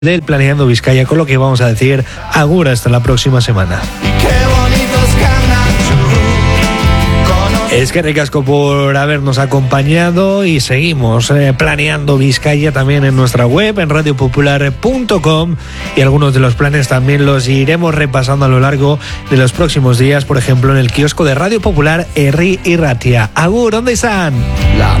del Planeando Vizcaya, con lo que vamos a decir agur hasta la próxima semana. Es que ricasco por habernos acompañado y seguimos planeando Vizcaya también en nuestra web, en radiopopular.com, y algunos de los planes también los iremos repasando a lo largo de los próximos días, por ejemplo en el kiosco de Radio Popular Herri y Ratia. Agur, ¿dónde están?